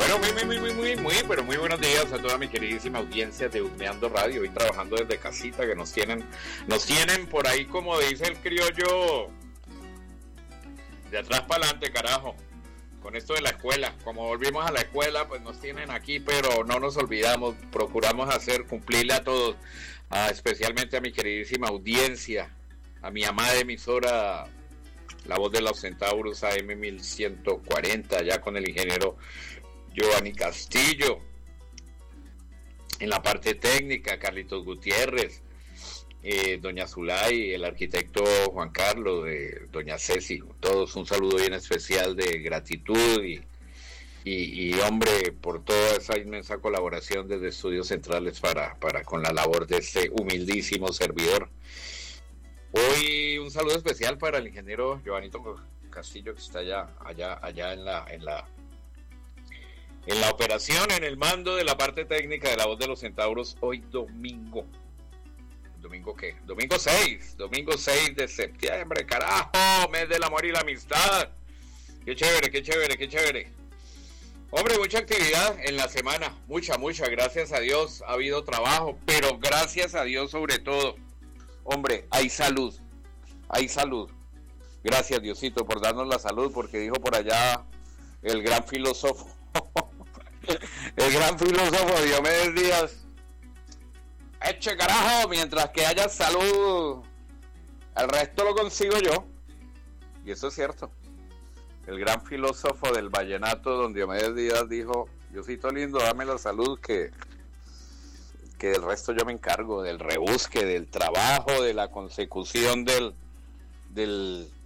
Bueno, pero muy buenos días a toda mi queridísima audiencia de Husmeando Radio, hoy trabajando desde casita, que nos tienen por ahí, como dice el criollo, de atrás para adelante, carajo, con esto de la escuela. Como volvimos a la escuela, pues nos tienen aquí, pero no nos olvidamos, procuramos cumplirle a todos, especialmente a mi queridísima audiencia, a mi amada emisora, La Voz de los Centauros, AM 1140, ya con el ingeniero Giovanni Castillo, en la parte técnica, Carlitos Gutiérrez, doña Zulay, el arquitecto Juan Carlos, doña Ceci, todos un saludo bien especial de gratitud y hombre, por toda esa inmensa colaboración desde Estudios Centrales para con la labor de este humildísimo servidor. Hoy un saludo especial para el ingeniero Giovannito Castillo, que está allá en la operación, en el mando de la parte técnica de La Voz de los Centauros, hoy domingo. ¿Domingo qué? Domingo 6 de septiembre, carajo, mes del amor y la amistad. Qué chévere. Hombre, mucha actividad en la semana, mucha, gracias a Dios, ha habido trabajo, pero gracias a Dios sobre todo, hombre, hay salud. Gracias, Diosito, por darnos la salud, porque dijo por allá el gran filósofo, Diomedes Díaz, eche carajo, mientras que haya salud, el resto lo consigo yo. Y eso es cierto. El gran filósofo del vallenato, don Diomedes Díaz, dijo: Diosito lindo, dame la salud, que del resto yo me encargo, del rebusque, del trabajo, de la consecución del